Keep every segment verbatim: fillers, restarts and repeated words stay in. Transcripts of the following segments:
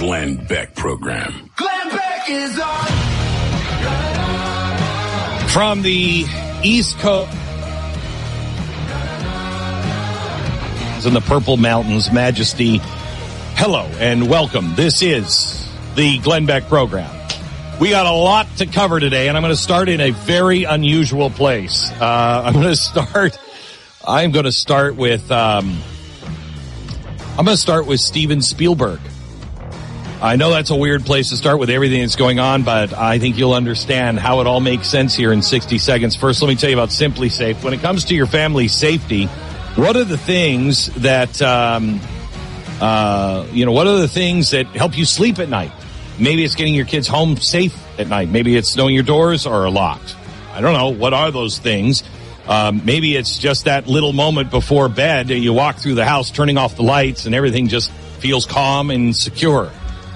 Glenn Beck Program. Glenn Beck is on. From the East Coast in the Purple Mountains, Majesty, hello and welcome. This is the Glenn Beck Program. We got a lot to cover today, and I'm going to start in a very unusual place. Uh, I'm going to start, I'm going to start with, um, I'm going to start with Steven Spielberg. I know that's a weird place to start with everything that's going on, but I think you'll understand how it all makes sense here in sixty seconds. First, let me tell you about Simply Safe. When it comes to your family's safety, what are the things that, um, uh, you know, what are the things that help you sleep at night? Maybe it's getting your kids home safe at night. Maybe it's knowing your doors are locked. I don't know. What are those things? Um, maybe it's just that little moment before bed. You walk through the house, turning off the lights, and everything just feels calm and secure.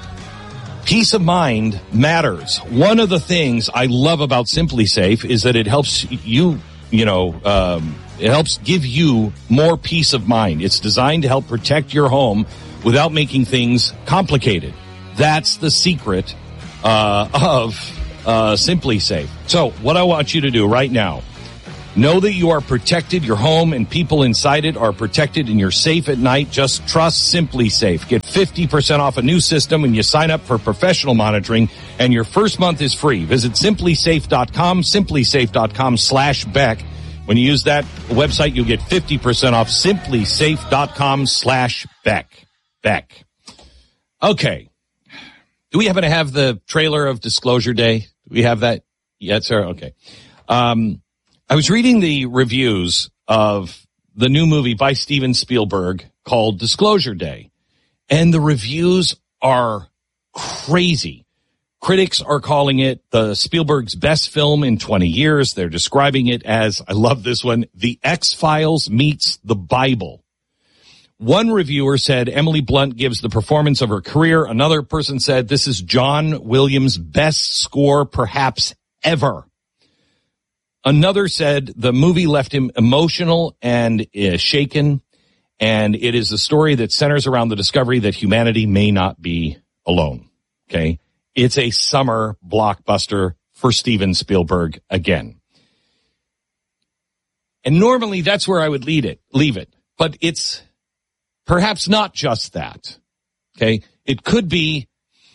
Peace of mind matters. One of the things I love about Simply Safe is that it helps you, you know, um, it helps give you more peace of mind. It's designed to help protect your home without making things complicated. That's the secret uh, of uh, Simply Safe. So what I want you to do right now, know that you are protected. Your home and people inside it are protected, and you're safe at night. Just trust Simply Safe. Get fifty percent off a new system when you sign up for professional monitoring, and your first month is free. Visit simply safe dot com, simply safe dot com slash Beck. When you use that website, you'll get fifty percent off simply safe dot com slash Beck. Beck. Okay. Do we happen to have the trailer of Disclosure Day? Do we have that yet, sir? Okay. Um, I was reading the reviews of the new movie by Steven Spielberg called Disclosure Day, and the reviews are crazy. Critics are calling it the Spielberg's best film in twenty years. They're describing it as, I love this one, the X-Files meets the Bible. One reviewer said Emily Blunt gives the performance of her career. Another person said this is John Williams' best score perhaps ever. Another said the movie left him emotional and uh, shaken, and it is a story that centers around the discovery that humanity may not be alone. Okay? It's a summer blockbuster for Steven Spielberg again. And normally that's where I would lead it, leave it. But it's perhaps not just that. Okay? It could be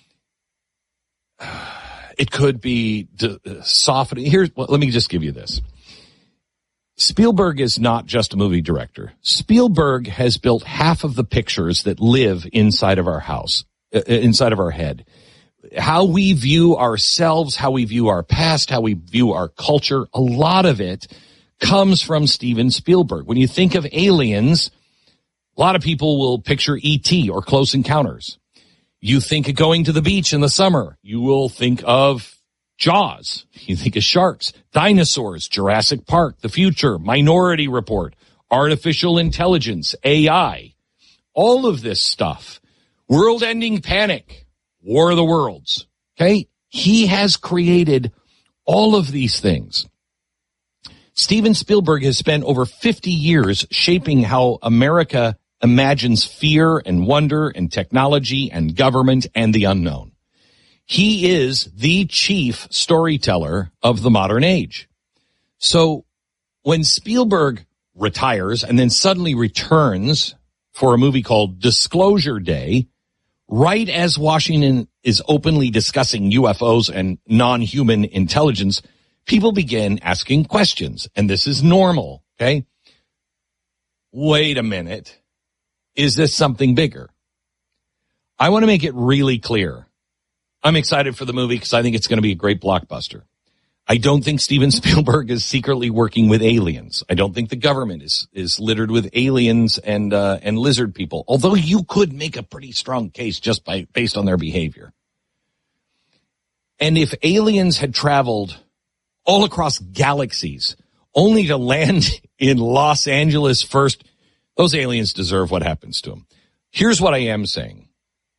It could be softening. Here's, well, let me just give you this. Spielberg is not just a movie director. Spielberg has built half of the pictures that live inside of our house, uh, inside of our head. How we view ourselves, how we view our past, how we view our culture, a lot of it comes from Steven Spielberg. When you think of aliens, a lot of people will picture E T or Close Encounters. You think of going to the beach in the summer, you will think of Jaws. You think of sharks, dinosaurs, Jurassic Park, The Future, Minority Report, artificial intelligence, A I. All of this stuff. World-ending panic, War of the Worlds. Okay? He has created all of these things. Steven Spielberg has spent over fifty years shaping how America imagines fear and wonder and technology and government and the unknown. He is the chief storyteller of the modern age. So when Spielberg retires and then suddenly returns for a movie called Disclosure Day, right as Washington is openly discussing U F Os and non-human intelligence, people begin asking questions. And this is normal, okay? Wait a minute. Is this something bigger? I want to make it really clear. I'm excited for the movie because I think it's going to be a great blockbuster. I don't think Steven Spielberg is secretly working with aliens. I don't think the government is is littered with aliens and uh, and lizard people, although you could make a pretty strong case just by based on their behavior. And if aliens had traveled all across galaxies only to land in Los Angeles first, those aliens deserve what happens to them. Here's what I am saying.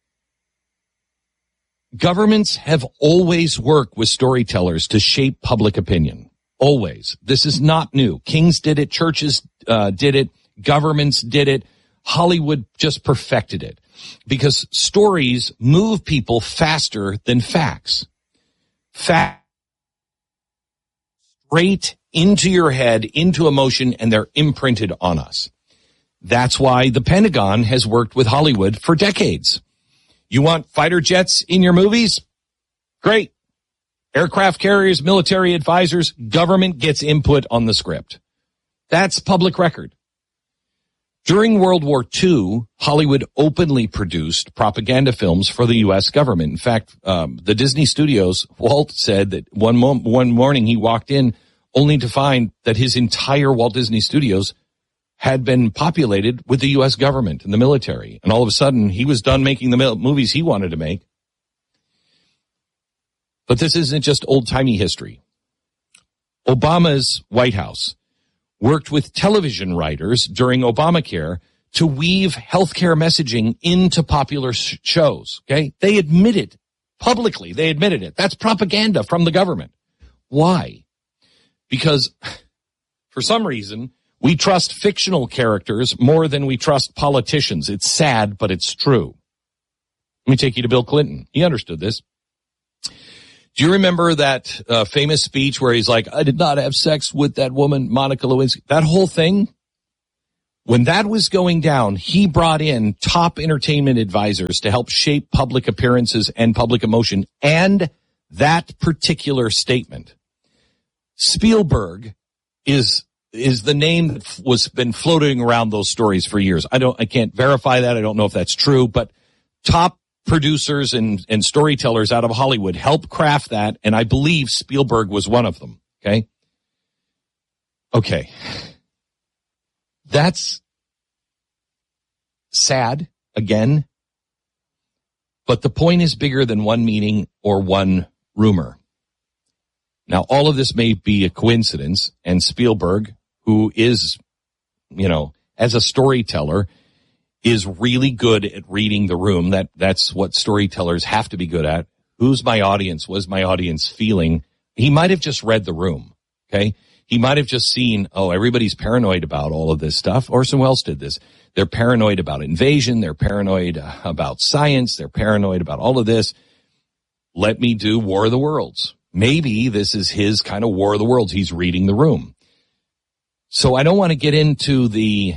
Governments have always worked with storytellers to shape public opinion. Always. This is not new. Kings did it. Churches uh, did it. Governments did it. Hollywood just perfected it because stories move people faster than facts. Fact straight into your head, into emotion, and they're imprinted on us. That's why the Pentagon has worked with Hollywood for decades. You want fighter jets in your movies? Great. Aircraft carriers, military advisors, government gets input on the script. That's public record. During World War Two, Hollywood openly produced propaganda films for the U S government. In fact, um, the Disney Studios, Walt said that one, mo- one morning he walked in only to find that his entire Walt Disney Studios had been populated with the U S government and the military. And all of a sudden, he was done making the movies he wanted to make. But this isn't just old-timey history. Obama's White House worked with television writers during Obamacare to weave healthcare messaging into popular sh- shows, okay? They admitted publicly, they admitted it. That's propaganda from the government. Why? Because for some reason, we trust fictional characters more than we trust politicians. It's sad, but it's true. Let me take you to Bill Clinton. He understood this. Do you remember that uh, famous speech where he's like, I did not have sex with that woman, Monica Lewinsky? That whole thing, when that was going down, he brought in top entertainment advisors to help shape public appearances and public emotion and that particular statement. Spielberg is is the name that was been floating around those stories for years. I don't, I can't verify that. I don't know if that's true, but top producers and, and storytellers out of Hollywood helped craft that, and I believe Spielberg was one of them, okay? Okay. That's sad, again, but the point is bigger than one meeting or one rumor. Now, all of this may be a coincidence, and Spielberg, who is, you know, as a storyteller, is really good at reading the room. That that's what storytellers have to be good at. Who's my audience? What's my audience feeling? He might have just read the room, okay? He might have just seen, oh, everybody's paranoid about all of this stuff. Orson Welles did this. They're paranoid about invasion. They're paranoid about science. They're paranoid about all of this. Let me do War of the Worlds. Maybe this is his kind of War of the Worlds. He's reading the room. So I don't want to get into the,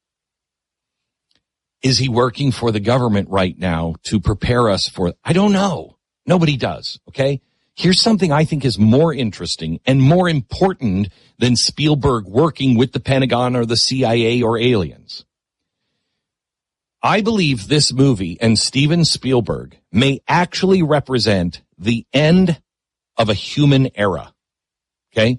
is he working for the government right now to prepare us for, I don't know. Nobody does, okay? Here's something I think is more interesting and more important than Spielberg working with the Pentagon or the C I A or aliens. I believe this movie and Steven Spielberg may actually represent the end of a human era, okay?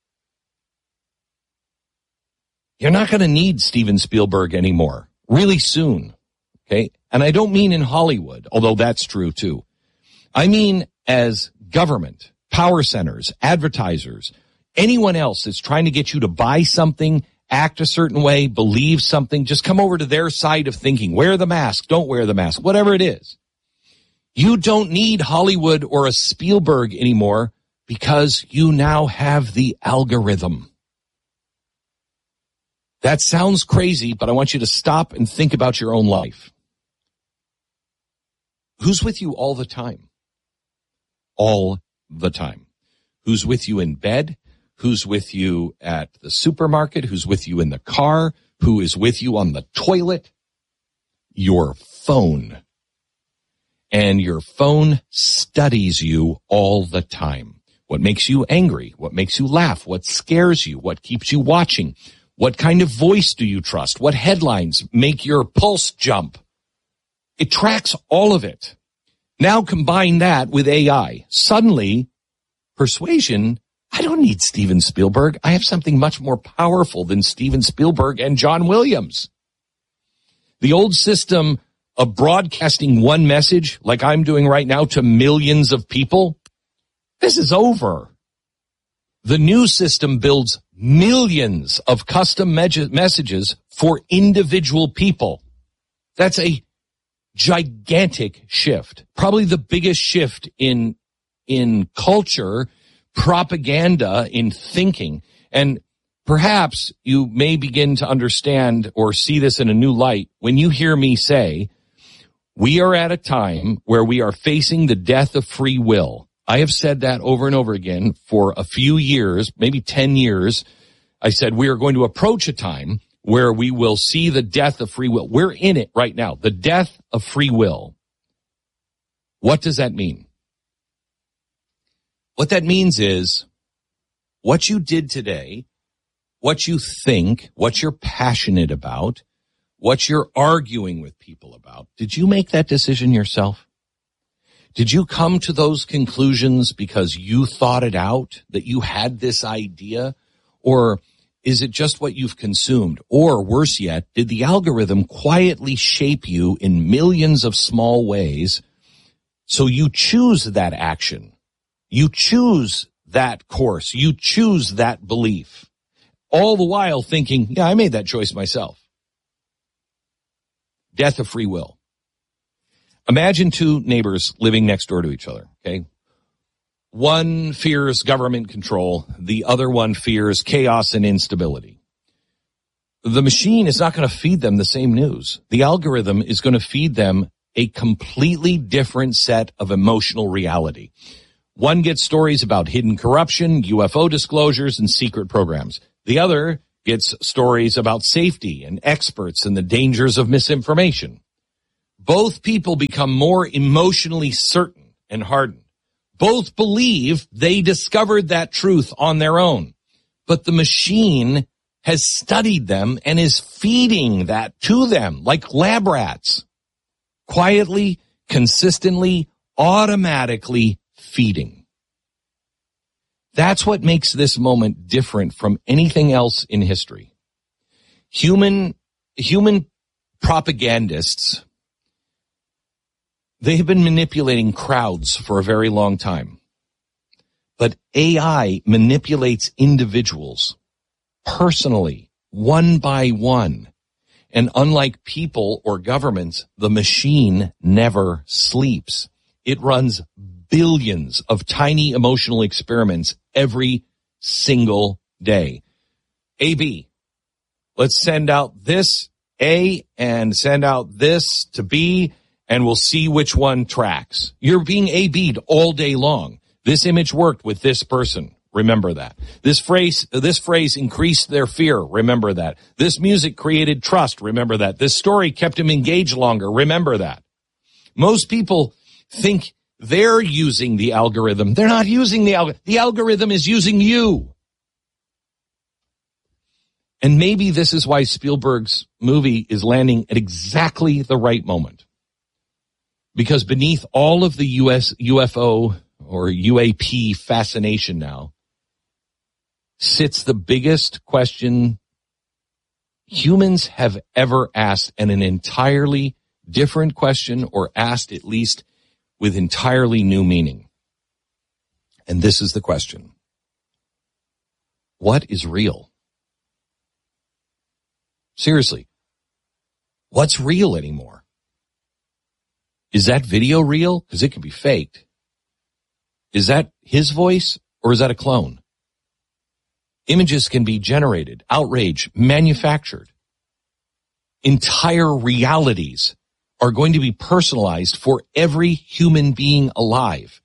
You're not going to need Steven Spielberg anymore really soon, okay? And I don't mean in Hollywood, although that's true too. I mean as government, power centers, advertisers, anyone else that's trying to get you to buy something, act a certain way, believe something, just come over to their side of thinking. Wear the mask, don't wear the mask, whatever it is. You don't need Hollywood or a Spielberg anymore because you now have the algorithm. That sounds crazy, but I want you to stop and think about your own life. Who's with you all the time? All the time. Who's with you in bed? Who's with you at the supermarket? Who's with you in the car? Who is with you on the toilet? Your phone. And your phone studies you all the time. What makes you angry? What makes you laugh? What scares you? What keeps you watching? What kind of voice do you trust? What headlines make your pulse jump? It tracks all of it. Now combine that with A I. Suddenly, persuasion, I don't need Steven Spielberg. I have something much more powerful than Steven Spielberg and John Williams. The old system of broadcasting one message, like I'm doing right now, to millions of people, this is over. The new system builds millions of custom me- messages for individual people. That's a gigantic shift. Probably the biggest shift in, in culture, propaganda, in thinking. And perhaps you may begin to understand or see this in a new light when you hear me say, we are at a time where we are facing the death of free will. I have said that over and over again for a few years, maybe ten years. I said we are going to approach a time where we will see the death of free will. We're in it right now, the death of free will. What does that mean? What that means is what you did today, what you think, what you're passionate about, what you're arguing with people about. Did you make that decision yourself? Did you come to those conclusions because you thought it out, that you had this idea? Or is it just what you've consumed? Or worse yet, did the algorithm quietly shape you in millions of small ways so you choose that action? You choose that course. You choose that belief. All the while thinking, yeah, I made that choice myself. Death of free will. Imagine two neighbors living next door to each other, okay? One fears government control. The other one fears chaos and instability. The machine is not going to feed them the same news. The algorithm is going to feed them a completely different set of emotional reality. One gets stories about hidden corruption, U F O disclosures, and secret programs. The other gets stories about safety and experts and the dangers of misinformation. Both people become more emotionally certain and hardened. Both believe they discovered that truth on their own. But the machine has studied them and is feeding that to them like lab rats. Quietly, consistently, automatically feeding. That's what makes this moment different from anything else in history. Human, human propagandists, they have been manipulating crowds for a very long time. But A I manipulates individuals personally, one by one. And unlike people or governments, the machine never sleeps. It runs billions of tiny emotional experiments every single day. A, B. Let's send out this A and send out this to B, and we'll see which one tracks. You're being A B'd all day long. This image worked with this person. Remember that. This phrase, this phrase increased their fear. Remember that. This music created trust. Remember that. This story kept him engaged longer. Remember that. Most people think they're using the algorithm. They're not using the algorithm. The algorithm is using you. And maybe this is why Spielberg's movie is landing at exactly the right moment. Because beneath all of the U S U F O or U A P fascination now sits the biggest question humans have ever asked, and an entirely different question, or asked at least with entirely new meaning. And this is the question. What is real? Seriously, what's real anymore? Is that video real? Because it can be faked. Is that his voice, or is that a clone? Images can be generated, outraged, manufactured. Entire realities are going to be personalized for every human being alive.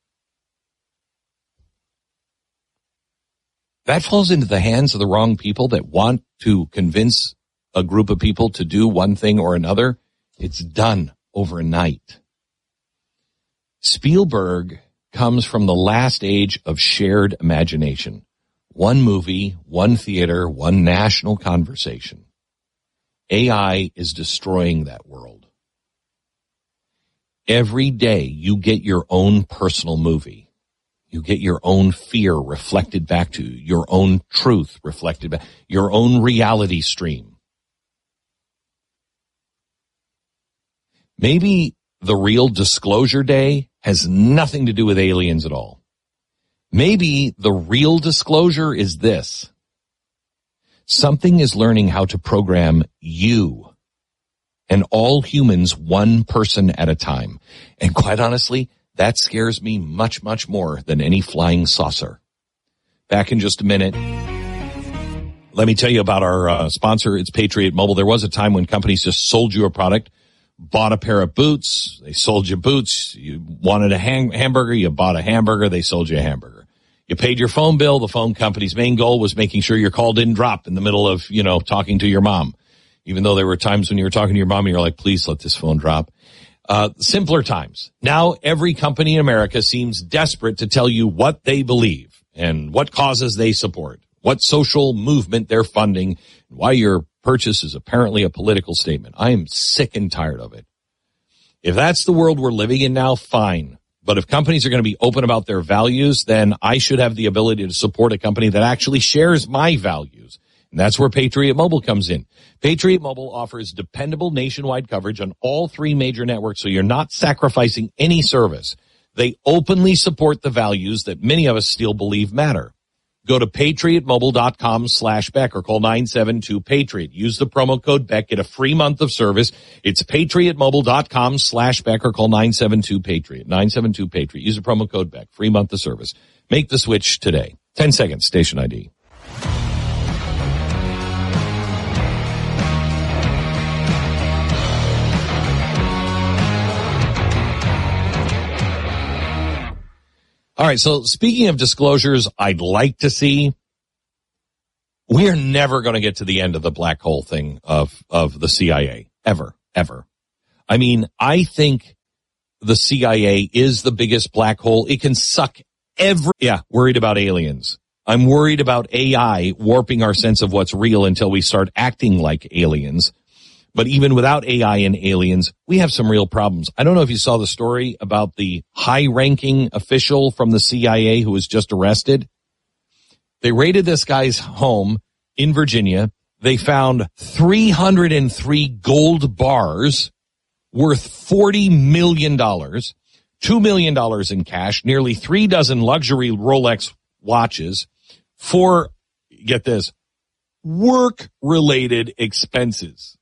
That falls into the hands of the wrong people that want to convince a group of people to do one thing or another. It's done overnight. Spielberg comes from the last age of shared imagination. One movie, one theater, one national conversation. A I is destroying that world. Every day you get your own personal movie. You get your own fear reflected back to you, your own truth reflected back, your own reality stream. Maybe the real disclosure day has nothing to do with aliens at all. Maybe the real disclosure is this. Something is learning how to program you and all humans one person at a time. And quite honestly, that scares me much, much more than any flying saucer. Back in just a minute. Let me tell you about our uh, sponsor. It's Patriot Mobile. There was a time when companies just sold you a product, bought a pair of boots. They sold you boots. You wanted a ham- hamburger. You bought a hamburger. They sold you a hamburger. You paid your phone bill. The phone company's main goal was making sure your call didn't drop in the middle of, you know, talking to your mom. Even though there were times when you were talking to your mom and you're like, please let this phone drop. Uh, simpler times. Now every company in America seems desperate to tell you what they believe and what causes they support, what social movement they're funding, and why your purchase is apparently a political statement. I am sick and tired of it. If that's the world we're living in now, fine. But if companies are going to be open about their values, then I should have the ability to support a company that actually shares my values. And that's where Patriot Mobile comes in. Patriot Mobile offers dependable nationwide coverage on all three major networks, so you're not sacrificing any service. They openly support the values that many of us still believe matter. Go to patriotmobile.com slash Beck or call nine seven two Patriot. Use the promo code Beck. Get a free month of service. It's patriotmobile.com slash Beck or call nine seven two Patriot. nine seven two Patriot. Use the promo code Beck. Free month of service. Make the switch today. ten seconds. Station I D. All right, so speaking of disclosures I'd like to see, we're never going to get to the end of the black hole thing of, of the C I A. Ever, ever. I mean, I think the C I A is the biggest black hole. It can suck every, yeah, worried about aliens. I'm worried about A I warping our sense of what's real until we start acting like aliens. But even without A I and aliens, we have some real problems. I don't know if you saw the story about the high-ranking official from the C I A who was just arrested. They raided this guy's home in Virginia. They found three hundred three gold bars worth forty million dollars, two million dollars in cash, nearly three dozen luxury Rolex watches, for, get this, work-related expenses.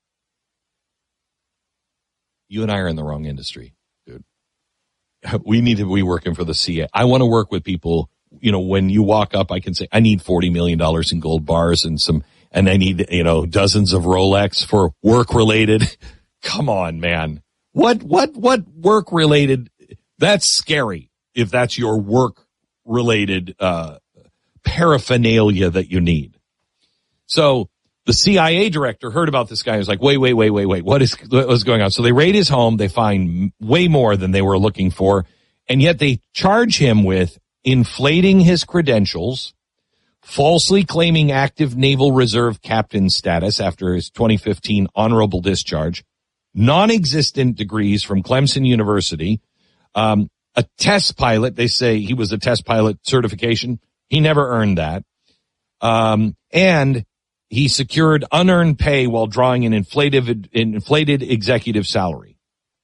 You and I are in the wrong industry, dude. We need to be working for the C I A. I want to work with people, you know, when you walk up, I can say, I need forty million dollars in gold bars and some, and I need, you know, dozens of Rolex for work related. Come on, man. What, what, what work related? That's scary if that's your work related, uh, paraphernalia that you need. So, the C I A director heard about this guy. He was like, wait, wait, wait, wait, wait. What is, what is going on? So they raid his home. They find way more than they were looking for. And yet they charge him with inflating his credentials, falsely claiming active Naval Reserve captain status after his twenty fifteen honorable discharge, non-existent degrees from Clemson University, um, a test pilot. They say he was a test pilot certification. He never earned that. Um, and he secured unearned pay while drawing an inflated, inflated executive salary.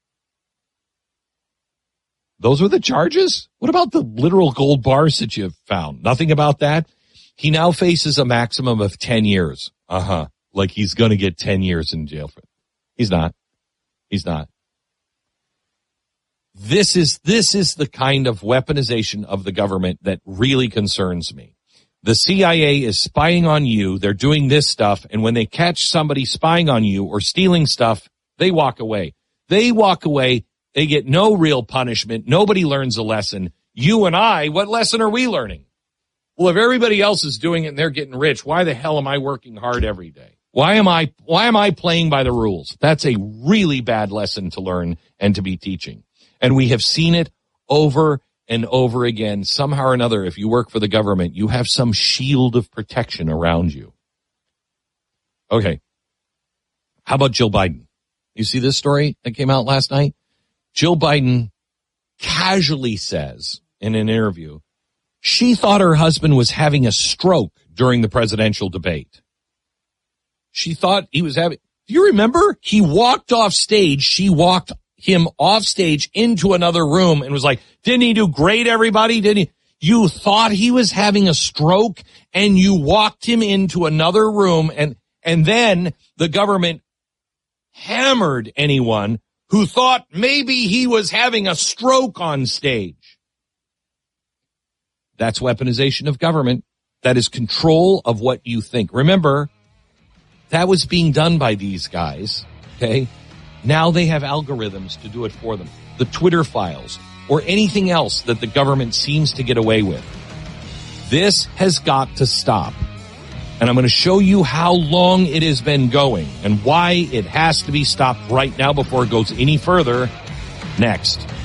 Those were the charges? What about the literal gold bars that you found? Nothing about that? He now faces a maximum of ten years. Uh-huh. Like he's going to get ten years in jail for it. He's not. He's not. This is, this is the kind of weaponization of the government that really concerns me. The C I A is spying on you. They're doing this stuff. And when they catch somebody spying on you or stealing stuff, they walk away. They walk away. They get no real punishment. Nobody learns a lesson. You and I, what lesson are we learning? Well, if everybody else is doing it and they're getting rich, why the hell am I working hard every day? Why am I, why am I playing by the rules? That's a really bad lesson to learn and to be teaching. And we have seen it over and over again. Somehow or another, if you work for the government, you have some shield of protection around you. Okay. How about Jill Biden? You see this story that came out last night? Jill Biden casually says in an interview, she thought her husband was having a stroke during the presidential debate. She thought he was having, do you remember? He walked off stage. She walked him off stage into another room and was like, didn't he do great, everybody? Didn't he? You thought he was having a stroke and you walked him into another room, and, and then the government hammered anyone who thought maybe he was having a stroke on stage. That's weaponization of government. That is control of what you think. Remember, that was being done by these guys, okay? Now they have algorithms to do it for them. The Twitter files or anything else that the government seems to get away with. This has got to stop. And I'm going to show you how long it has been going and why it has to be stopped right now before it goes any further next.